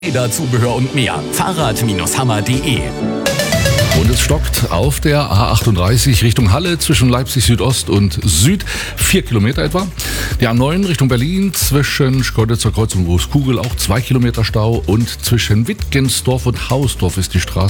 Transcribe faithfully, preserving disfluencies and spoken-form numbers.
Zubehör und mehr. Fahrrad Hammer punkt de. Und es stockt auf der A achtunddreißig Richtung Halle zwischen Leipzig Südost und Süd, vier Kilometer etwa. Die A neun Richtung Berlin zwischen Schkeuditzer Kreuz und Großkugel auch zwei Kilometer Stau. Und zwischen Wittgensdorf und Hausdorf ist die Straße